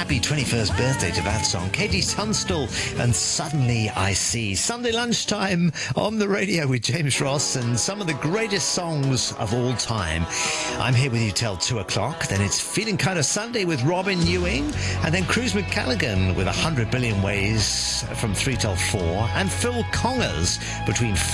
happy 21st birthday to that song. Katie Tunstall and Suddenly I See. Sunday lunchtime on the radio with James Ross and some of the greatest songs of all time. I'm here with you till 2 o'clock. Then it's Feeling Kind of Sunday with Robin Ewing. And then Cruz McCalligan with 100 Billion Ways from 3 till 4. And Phil Congers between